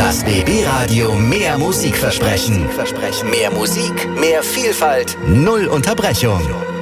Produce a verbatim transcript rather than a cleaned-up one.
Das B B Radio mehr Musikversprechen. Mehr Musik, mehr Vielfalt, null Unterbrechung.